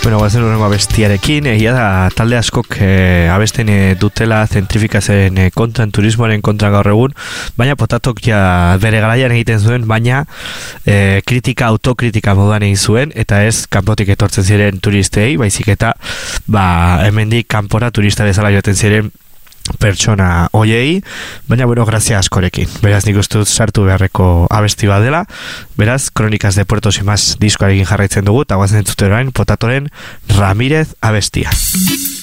Bueno, guazen horrengo abestiarekin, egia da talde askok abesten dutela zentrifikazioaren kontran, turismoaren kontra gaur egun, baina Potatok ja bere garaian egiten zuen, baina autokritika moduan egin zuen, eta ez kanpotik etortzen ziren turistei, baizik eta hemendik kanpora turista bezala joaten ziren pertsona hoiei, baina bueno, grazia askorekin. Beraz, nik uste dut sartu beharreko abesti bat dela. Beraz, Crónicas de Puerto Simas diskoarekin jarraitzen dugu, eta guazen entzute orain Potatoren Ramírez abestia.